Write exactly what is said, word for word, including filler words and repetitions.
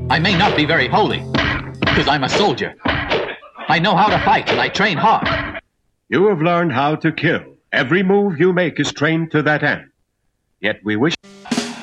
I may not be very holy, because I'm a soldier. I know how to fight, and I train hard. You have learned how to kill. Every move you make is trained to that end. Yet we wish...